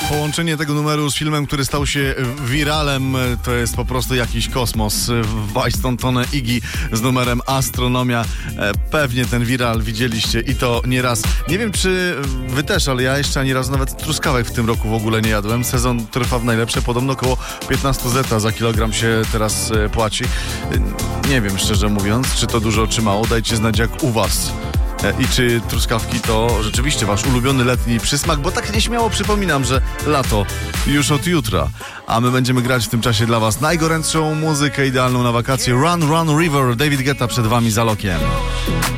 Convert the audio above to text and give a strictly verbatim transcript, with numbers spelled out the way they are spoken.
Połączenie tego numeru z filmem, który stał się wiralem, to jest po prostu jakiś kosmos. Wajston Tone Iggy z numerem Astronomia. Pewnie ten wiral widzieliście i to nieraz. Nie wiem, czy wy też, ale ja jeszcze ani razu nawet truskawek w tym roku w ogóle nie jadłem. Sezon trwa w najlepsze. Podobno około piętnaście zeta za kilogram się teraz płaci. Nie wiem, szczerze mówiąc, czy to dużo, czy mało. Dajcie znać, jak u was. I czy truskawki to rzeczywiście wasz ulubiony letni przysmak, bo tak nieśmiało przypominam, że lato już od jutra, a my będziemy grać w tym czasie dla was najgorętszą muzykę idealną na wakacje. Run, Run River, David Guetta przed wami za lokiem.